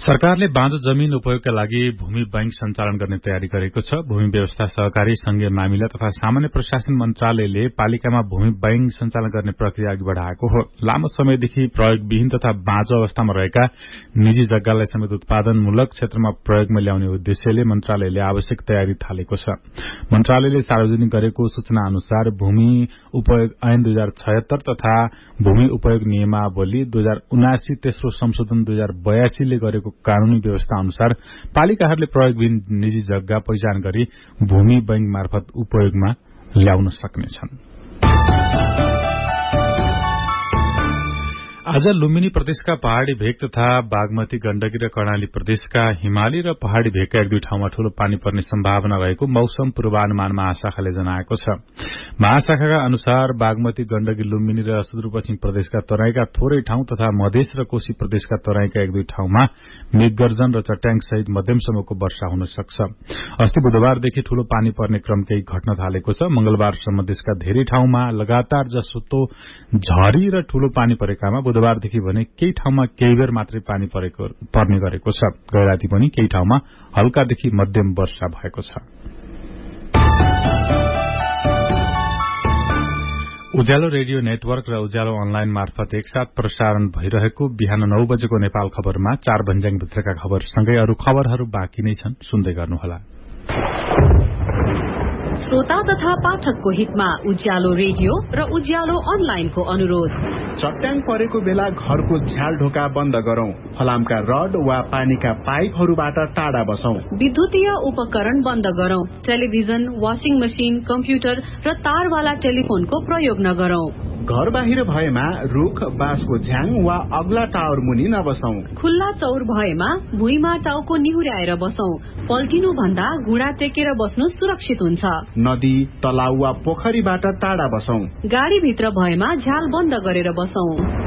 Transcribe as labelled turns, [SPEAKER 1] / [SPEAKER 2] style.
[SPEAKER 1] सरकारले बाँझो जमीन उपयोगका लागि भूमि बैंक सञ्चालन गर्ने तयारी गरेको छ। भूमि व्यवस्था, सहकारी, संघीय मामिला तथा सामान्य प्रशासन मन्त्रालयले पालिकामा भूमि बैंक सञ्चालन गर्ने प्रक्रिया अघि बढ़ाएको हो। लामो समयदेखि प्रयोगविहीन तथा बाँझो अवस्थामा रहेका निजी जग्गालाई समेत उत्पादनमूलक क्षेत्रमा प्रयोगमा ल्याउने उद्देश्यले मन्त्रालयले आवश्यक तयारी थालेको छ। मन्त्रालयले सार्वजनिक गरेको सूचना अनुसार भूमि उपयोग ऐन 2076 तथा भूमि उपयोग नियमावली 2079 तेस्रो संशोधन 2082 ले गरेको कानूनी व्यवस्था अनुसार पालिकाहरूले प्रयोगविहीन निजी जग्गा पहिचान गरी भूमि बैंक मार्फत उपयोगमा ल्याउन सक्नेछन्। आज लुम्बिनी प्रदेशका पहाड़ी भेग तथा बागमती, गण्डकी र कर्णाली प्रदेशका हिमाली र पहाड़ी भेगका एक दुई ठाउँमा ठूलो पानी पर्ने सम्भावना रहेको मौसम पूर्वानुमान महाशाखाले जनाएको छ। महाशाखाका अनुसार बागमती, गण्डकी, लुम्बिनी र सुदूरपश्चिम प्रदेशका तराईका थोरै ठाउँ तथा मधेस र कोशी प्रदेशका तराईका एक दुई ठाउँमा मेघगर्जन र चट्याङ सहित मध्यमसम्मको वर्षा हुन सक्छ। अस्ति बुधबारदेखि ठूलो पानी पर्ने क्रम केही घट्न थालेको छ। मंगलबारसम्म देशका धेरै ठाउँमा लगातार जसो झरी र ठूलो पानी परेकामा बुधबारदेखि भने केही ठाउँमा केही बेर मात्रै पानी पर्ने गरेको छ। गैराती पनि केही ठाउँमा हल्कादेखि मध्यम वर्षा भएको छ। उज्यालो रेडियो नेटवर्क र उज्यालो अनलाइन मार्फत एकसाथ प्रसारण भइरहेको बिहान 9 बजेको नेपाल खबरमा 4 भन्ज्याङभित्रका खबरसँगै अरू खबरहरू बाँकी नै छन्, सुन्दै गर्नुहोला।
[SPEAKER 2] श्रोता तथा पाठकको हितमा उज्यालो रेडियो र उज्यालो अनलाइनको अनुरोध।
[SPEAKER 3] चट्याङ परेको बेला घरको झ्याल ढोका बन्द गरौं। फलामका रड वा पानीका पाइपहरूबाट टाढा बसौं।
[SPEAKER 2] विद्युतीय उपकरण बन्द गरौं। टेलिभिजन, वाशिङ मशिन, कम्प्युटर र तारवाला टेलिफोनको प्रयोग नगरौं।
[SPEAKER 3] घर बाहिर भएमा रुख, बाँसको झ्याङ वा अग्ला टावर मुनि नबसौं।
[SPEAKER 2] खुल्ला चौर भएमा भुइँमा टाउको निहुर्याएर बसौं। पल्टिनु भन्दा घुँडा टेकेर बस्नु सुरक्षित हुन्छ।
[SPEAKER 3] नदी, तलाउ वा पोखरीबाट टाढा बसौं।
[SPEAKER 2] गाडीभित्र भएमा झ्याल बन्द गरेर बसौं।